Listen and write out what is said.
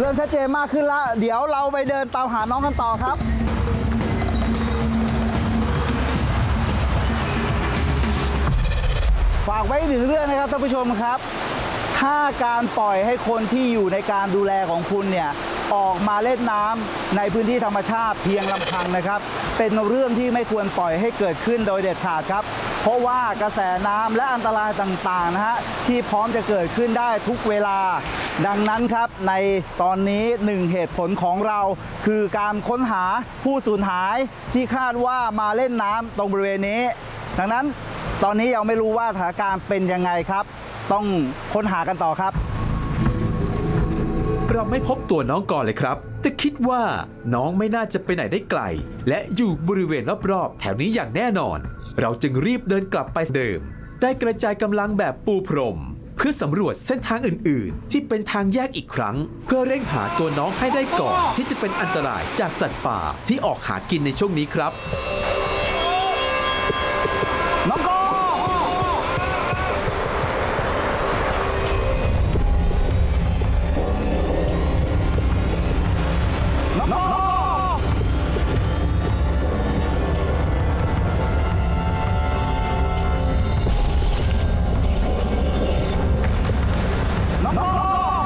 เริ่มชัดเจนมากขึ้นแล้วเดี๋ยวเราไปเดินตามหาน้องกันต่อครับฝากไว้ถึงเรื่องนะครับท่านผู้ชมครับถ้าการปล่อยให้คนที่อยู่ในการดูแลของคุณเนี่ยออกมาเล่นน้ำในพื้นที่ธรรมชาติเพียงลำพังนะครับเป็นเรื่องที่ไม่ควรปล่อยให้เกิดขึ้นโดยเด็ดขาดครับเพราะว่ากระแสน้ำและอันตรายต่างๆนะฮะที่พร้อมจะเกิดขึ้นได้ทุกเวลาดังนั้นครับในตอนนี้หนึ่งเหตุผลของเราคือการค้นหาผู้สูญหายที่คาดว่ามาเล่นน้ำตรงบริเวณนี้ดังนั้นตอนนี้ยังไม่รู้ว่าสถานการณ์เป็นยังไงครับต้องค้นหากันต่อครับเราไม่พบตัวน้องก่อนเลยครับแต่คิดว่าน้องไม่น่าจะไปไหนได้ไกลและอยู่บริเวณรอบๆแถวนี้อย่างแน่นอนเราจึงรีบเดินกลับไปเดิมได้กระจายกำลังแบบปูพรมเพื่อสำรวจเส้นทางอื่นๆที่เป็นทางแยกอีกครั้งเพื่อเร่งหาตัวน้องให้ได้ก่อนที่จะเป็นอันตรายจากสัตว์ป่าที่ออกหากินในช่วงนี้ครับ